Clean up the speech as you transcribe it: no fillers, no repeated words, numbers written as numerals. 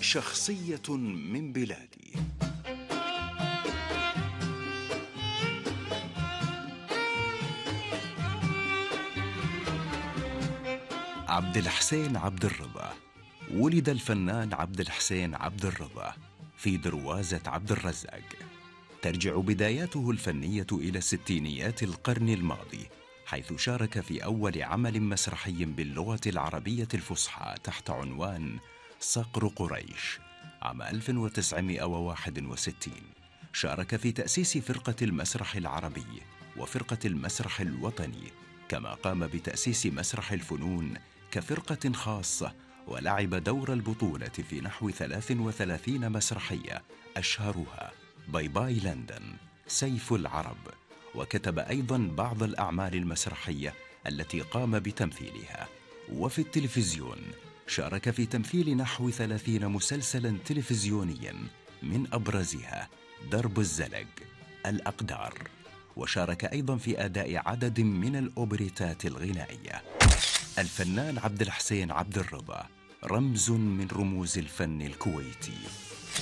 شخصية من بلادي. عبد الحسين عبد الرضا. ولد الفنان عبد الحسين عبد الرضا في دروازة عبد الرزاق. ترجع بداياته الفنية إلى ستينيات القرن الماضي، حيث شارك في أول عمل مسرحي باللغة العربية الفصحى تحت عنوان صقر قريش عام 1961. شارك في تأسيس فرقة المسرح العربي وفرقة المسرح الوطني، كما قام بتأسيس مسرح الفنون كفرقة خاصة، ولعب دور البطولة في نحو 33 مسرحية، أشهرها باي باي لندن، سيف العرب. وكتب أيضا بعض الأعمال المسرحية التي قام بتمثيلها. وفي التلفزيون شارك في تمثيل نحو 30 مسلسلا تلفزيونيا، من أبرزها درب الزلق، الأقدار. وشارك أيضا في أداء عدد من الأوبريتات الغنائية. الفنان عبد الحسين عبد الرضا رمز من رموز الفن الكويتي.